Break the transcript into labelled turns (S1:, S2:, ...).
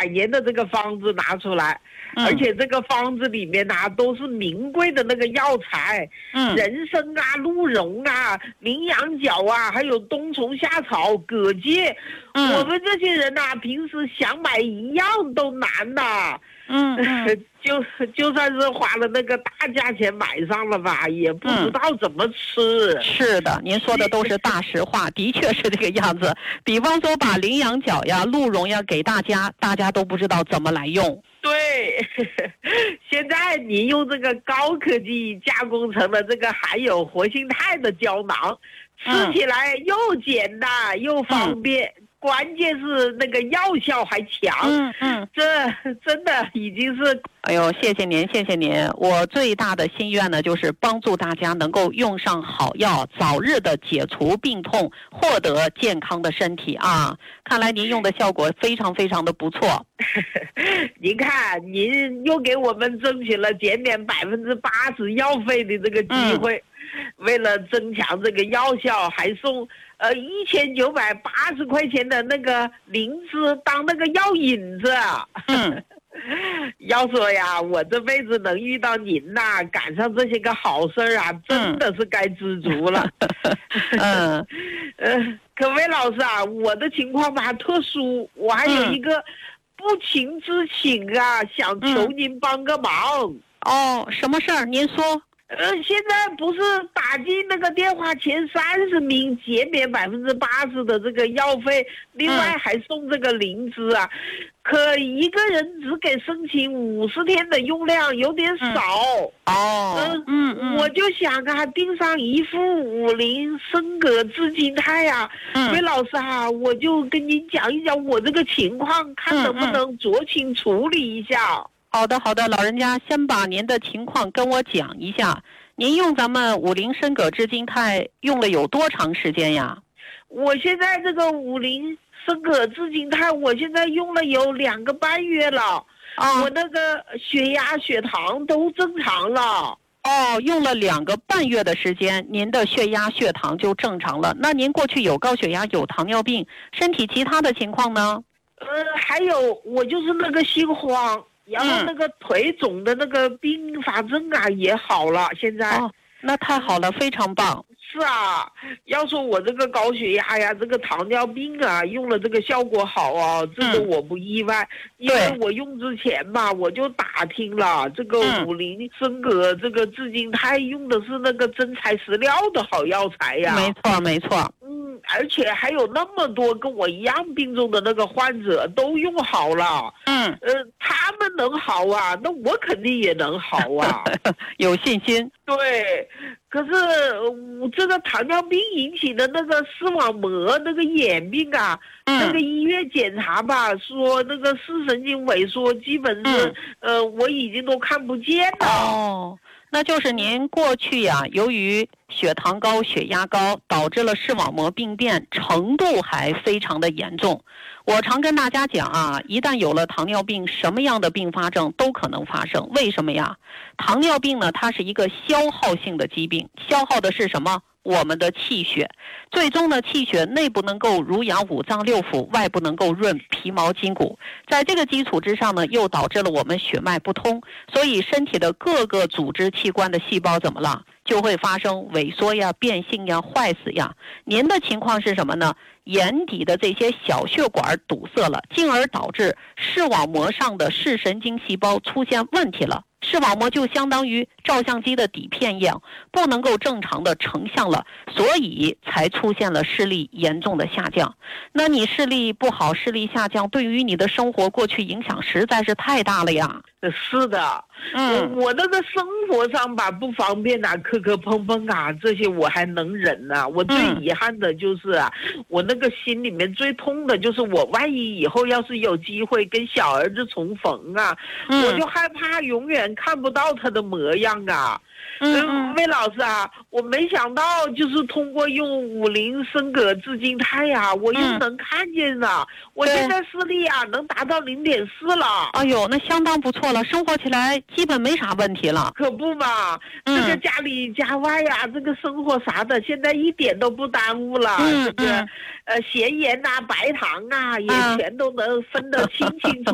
S1: 年的这个方子拿出来，而且这个方子里面都是名贵的那个药材，人参啊、鹿茸啊、羚羊角啊，还有冬虫夏草、葛芥。我们这些人平时想买一样都难呐。就算是花了那个大价钱买上了吧，也不知道怎么吃。
S2: 是的，您说的都是大实话，的确是这个样子。比方说把羚羊角呀、鹿茸呀给大家都不知道怎么来用。
S1: 对，现在你用这个高科技加工成了这个含有活性肽的胶囊，吃起来又简单又方便。关键是那个药效还强，这真的已经是。
S2: 哎呦，谢谢您，谢谢您。我最大的心愿呢，就是帮助大家能够用上好药，早日的解除病痛，获得健康的身体啊！看来您用的效果非常非常的不错。
S1: 您看，您又给我们争取了减免80%药费的这个机会。为了增强这个药效，还送1980块钱的那个灵芝当那个药引子。要说呀，我这辈子能遇到您赶上这些个好事儿真的是该知足了。可魏老师我的情况特殊，我还有一个不情之请想求您帮个忙。
S2: 什么事儿？您说。
S1: 现在不是打进那个电话前30名减免80%的这个药费，另外还送这个灵芝可一个人只给申请50天的用量，有点少。我就想订上一副50升葛至金肽魏老师我就跟您讲一讲我这个情况，看能不能酌情处理一下。
S2: 好的，老人家先把您的情况跟我讲一下。您用咱们50升葛至金肽用了有多长时间呀？
S1: 我现在这个50升葛至金肽，我现在用了有2个半月了。我那个血压、血糖都正常了。
S2: 用了2个半月的时间，您的血压、血糖就正常了。那您过去有高血压、有糖尿病，身体其他的情况呢？
S1: 还有我就是那个心慌。然后那个腿肿的那个并发症也好了，现在。
S2: 那太好了，非常棒。
S1: 是要说我这个高血压呀，这个糖尿病用了这个效果好这个我不意外，因为我用之前我就打听了，这个50升葛这个至金肽用的是那个真材实料的好药材呀。
S2: 没错。
S1: 而且还有那么多跟我一样病重的那个患者都用好了。他们能好那我肯定也能好
S2: 有信心。
S1: 对，可是我这个糖尿病引起的那个视网膜那个眼病那个医院检查说那个视神经萎缩，基本是我已经都看不见了。
S2: 那就是您过去由于血糖高、血压高，导致了视网膜病变，程度还非常的严重。我常跟大家讲一旦有了糖尿病，什么样的并发症都可能发生。为什么呀？糖尿病呢，它是一个消耗性的疾病，消耗的是什么？我们的气血，最终呢，气血内部能够濡养5脏6腑，外部能够润皮毛筋骨。在这个基础之上呢，又导致了我们血脉不通，所以身体的各个组织器官的细胞怎么了？就会发生萎缩呀、变性呀、坏死呀。您的情况是什么呢？眼底的这些小血管堵塞了，进而导致视网膜上的视神经细胞出现问题了。视网膜就相当于照相机的底片一样，不能够正常的成像了，所以才出现了视力严重的下降。那你视力不好，视力下降，对于你的生活过去影响实在是太大了呀。
S1: 是的，我那个生活上不方便磕磕碰碰这些我还能忍我最遗憾的就是我那个心里面最痛的就是我万一以后要是有机会跟小儿子重逢我就害怕永远看不到他的模样魏老师我没想到就是通过用50升葛至金肽我又能看见了。我现在视力能达到0.4了。
S2: 哎呦，那相当不错了，生活起来基本没啥问题了。
S1: 可不嘛，这个家里家外这个生活啥的现在一点都不耽误了。这个咸盐白糖也全都能分得清清楚